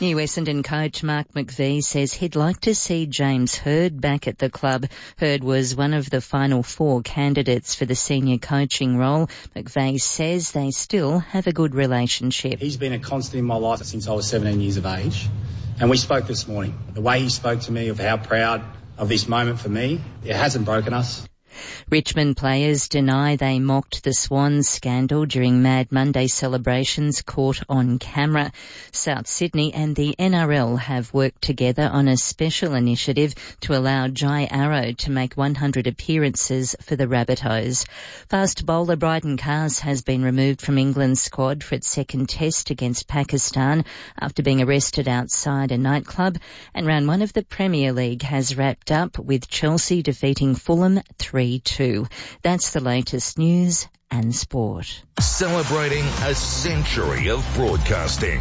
New Essendon coach Mark McVie says he'd like to see James Hird back at the club. Hird was one of the final 4 candidates for the senior coaching role. McVie says they still have a good relationship. He's been a constant in my life since I was 17 years of age. And we spoke this morning. The way he spoke to me of how proud of this moment for me, it hasn't broken us. Richmond players deny they mocked the Swans scandal during Mad Monday celebrations caught on camera. South Sydney and the NRL have worked together on a special initiative to allow Jai Arrow to make 100 appearances for the Rabbitohs. Fast bowler Bryden Cars has been removed from England's squad for its second test against Pakistan after being arrested outside a nightclub. And round 1 of the Premier League has wrapped up with Chelsea defeating Fulham 3-2. That's the latest news and sport. Celebrating a century of broadcasting.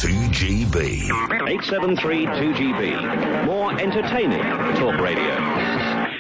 2GB. 873 2GB. More entertaining talk radio.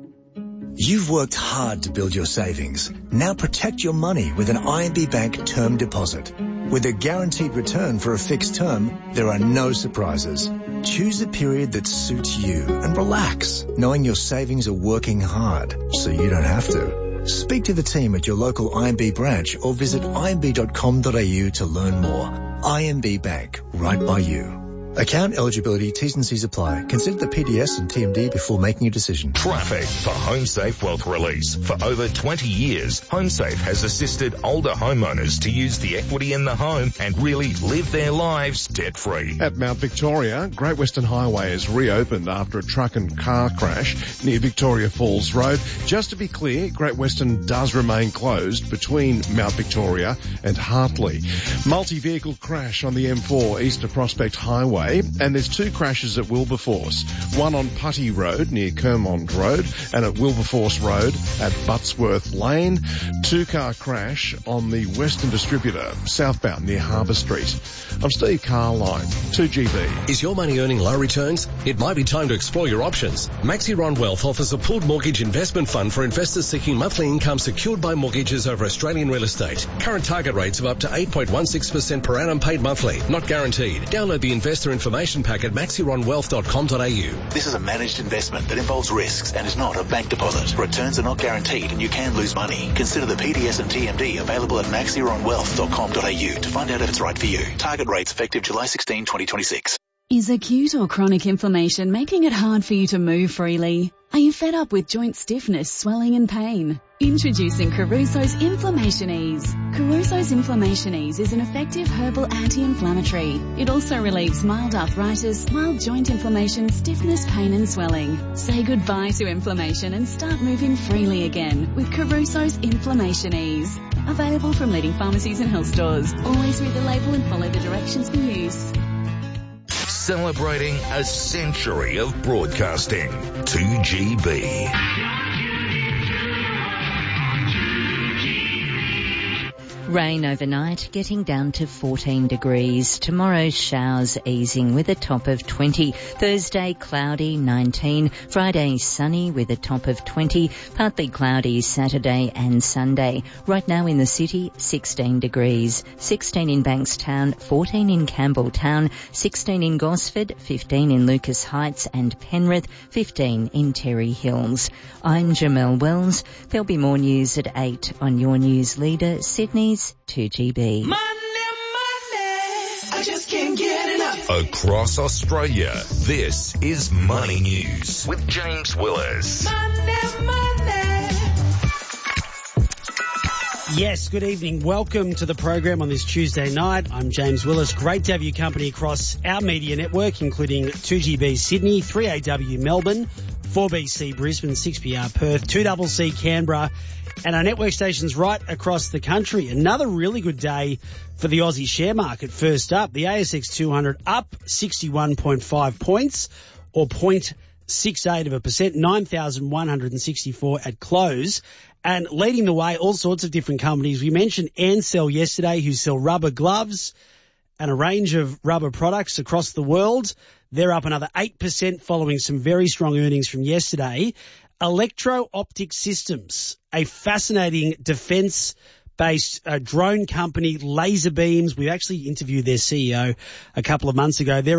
You've worked hard to build your savings. Now protect your money with an IMB Bank term deposit. With a guaranteed return for a fixed term, there are no surprises. Choose a period that suits you and relax, knowing your savings are working hard, so you don't have to. Speak to the team at your local IMB branch or visit imb.com.au to learn more. IMB Bank, right by you. Account eligibility, T's and C's apply. Consider the PDS and TMD before making a decision. Traffic for HomeSafe Wealth Release. For over 20 years, HomeSafe has assisted older homeowners to use the equity in the home and really live their lives debt-free. At Mount Victoria, Great Western Highway is reopened after a truck and car crash near Victoria Falls Road. Just to be clear, Great Western does remain closed between Mount Victoria and Hartley. Multi-vehicle crash on the M4 East of Prospect Highway. And there's 2 crashes at Wilberforce. One on Putty Road near Kermond Road and at Wilberforce Road at Buttsworth Lane. 2-car crash on the Western Distributor southbound near Harbour Street. I'm Steve Carline, 2GB. Is your money earning low returns? It might be time to explore your options. Maxiron Wealth offers a pooled mortgage investment fund for investors seeking monthly income secured by mortgages over Australian real estate. Current target rates of up to 8.16% per annum paid monthly, not guaranteed. Download the investor information pack at maxironwealth.com.au. This is a managed investment that involves risks and is not a bank deposit. Returns are not guaranteed and you can lose money. Consider the PDS and TMD available at maxironwealth.com.au to find out if it's right for you. Target rates effective July 16, 2026. Is acute or chronic inflammation making it hard for you to move freely? Are you fed up with joint stiffness, swelling and pain? Introducing Caruso's Inflammation Ease. Caruso's Inflammation Ease is an effective herbal anti-inflammatory. It also relieves mild arthritis, mild joint inflammation, stiffness, pain and swelling. Say goodbye to inflammation and start moving freely again with Caruso's Inflammation Ease. Available from leading pharmacies and health stores. Always read the label and follow the directions for use. Celebrating a century of broadcasting. 2GB. Rain overnight, getting down to 14 degrees. Tomorrow, showers easing with a top of 20. Thursday, cloudy, 19. Friday, sunny with a top of 20. Partly cloudy Saturday and Sunday. Right now in the city, 16 degrees. 16 in Bankstown, 14 in Campbelltown, 16 in Gosford, 15 in Lucas Heights and Penrith, 15 in Terry Hills. I'm Jamelle Wells. There'll be more news at 8 on your news leader, Sydney's 2GB. Money, I just can't get enough. Across Australia, this is Money News with James Willis. Yes, good evening. Welcome to the program on this Tuesday night. I'm James Willis. Great to have your company across our media network, including 2GB Sydney, 3AW Melbourne, 4BC Brisbane, 6PR Perth, 2CC Canberra, and our network stations right across the country. Another really good day for the Aussie share market. First up, the ASX 200 up 61.5 points or 0.68%, 9,164 at close. And leading the way, all sorts of different companies. We mentioned Ansell yesterday, who sell rubber gloves and a range of rubber products across the world. They're up another 8% following some very strong earnings from yesterday. Electro-Optic Systems, a fascinating defence-based drone company, laser beams. We actually interviewed their CEO a couple of months ago. They're